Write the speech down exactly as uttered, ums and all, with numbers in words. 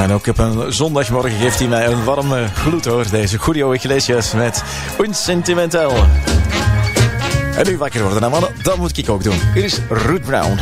En ook op een zondagmorgen geeft hij mij een warme gloed hoor. Deze Julio Iglesias met Un Sentimental. En nu wakker worden, nou mannen, dat moet ik ook doen. Hier is Ruth Brown.